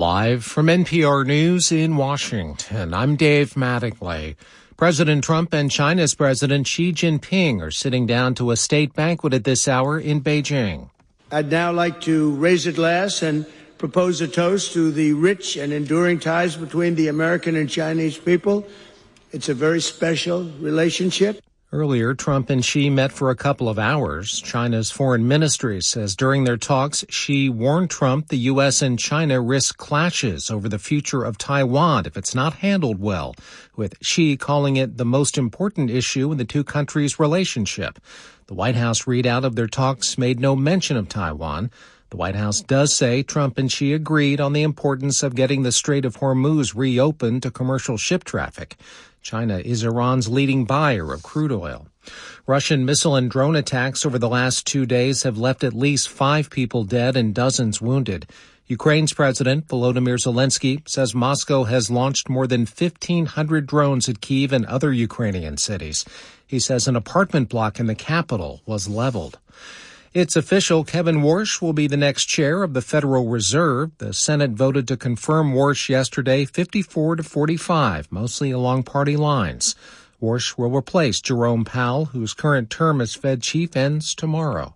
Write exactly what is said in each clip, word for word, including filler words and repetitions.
Live from N P R News in Washington, I'm Dave Mattingly. President Trump and China's President Xi Jinping are sitting down to a state banquet at this hour in Beijing. I'd now like to raise a glass and propose a toast to the rich and enduring ties between the American and Chinese people. It's a very special relationship. Earlier, Trump and Xi met for a couple of hours. China's foreign ministry says during their talks, Xi warned Trump the U S and China risk clashes over the future of Taiwan if it's not handled well, with Xi calling it the most important issue in the two countries' relationship. The White House readout of their talks made no mention of Taiwan. The White House does say Trump and Xi agreed on the importance of getting the Strait of Hormuz reopened to commercial ship traffic. China is Iran's leading buyer of crude oil. Russian missile and drone attacks over the last two days have left at least five people dead and dozens wounded. Ukraine's President Volodymyr Zelensky says Moscow has launched more than fifteen hundred drones at Kyiv and other Ukrainian cities. He says an apartment block in the capital was leveled. It's official. Kevin Warsh will be the next chair of the Federal Reserve. The Senate voted to confirm Warsh yesterday, fifty-four to forty-five, mostly along party lines. Warsh will replace Jerome Powell, whose current term as Fed chief ends tomorrow.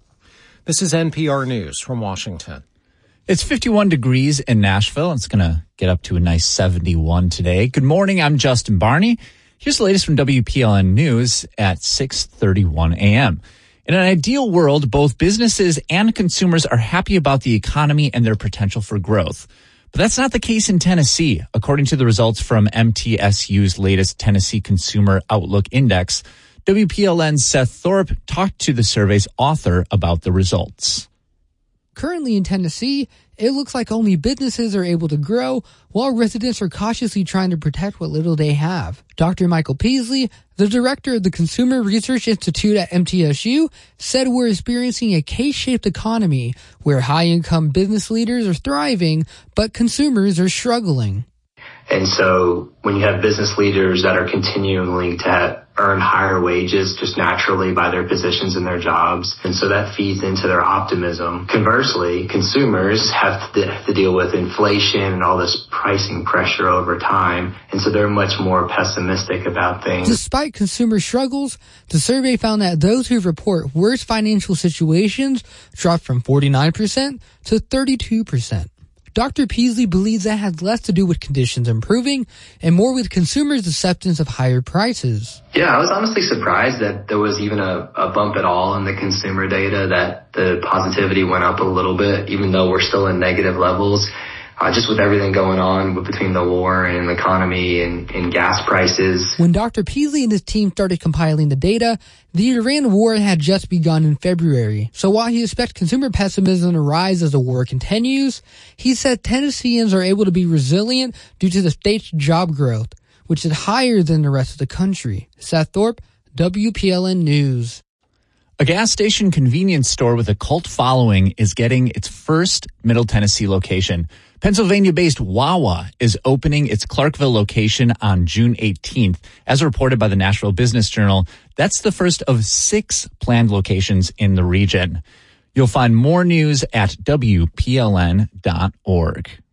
This is N P R News from Washington. It's fifty-one degrees in Nashville. It's going to get up to a nice seventy-one today. Good morning. I'm Justin Barney. Here's the latest from W P L N News at six thirty-one a.m. In an ideal world, both businesses and consumers are happy about the economy and their potential for growth. But that's not the case in Tennessee, according to the results from M T S U's latest Tennessee Consumer Outlook Index. W P L N's Seth Thorpe talked to the survey's author about the results. Currently in Tennessee, it looks like only businesses are able to grow, while residents are cautiously trying to protect what little they have. Doctor Michael Peasley, the director of the Consumer Research Institute at M T S U, said we're experiencing a K-shaped economy where high-income business leaders are thriving, but consumers are struggling. And so when you have business leaders that are continuing to have, earn higher wages just naturally by their positions and their jobs, and so that feeds into their optimism. Conversely, consumers have to, have to deal with inflation and all this pricing pressure over time, and so they're much more pessimistic about things. Despite consumer struggles, the survey found that those who report worse financial situations dropped from forty-nine percent to thirty-two percent. Doctor Peasley believes that has less to do with conditions improving and more with consumers' acceptance of higher prices. Yeah, I was honestly surprised that there was even a, a bump at all in the consumer data, that the positivity went up a little bit, even though we're still in negative levels. Uh, just with everything going on between the war and the economy and, and gas prices. When Doctor Peasley and his team started compiling the data, the Iran war had just begun in February. So while he expects consumer pessimism to rise as the war continues, he said Tennesseans are able to be resilient due to the state's job growth, which is higher than the rest of the country. Seth Thorpe, W P L N News. A gas station convenience store with a cult following is getting its first Middle Tennessee location. Pennsylvania-based Wawa is opening its Clarkville location on June eighteenth. As reported by the Nashville Business Journal, that's the first of six planned locations in the region. You'll find more news at W P L N dot org.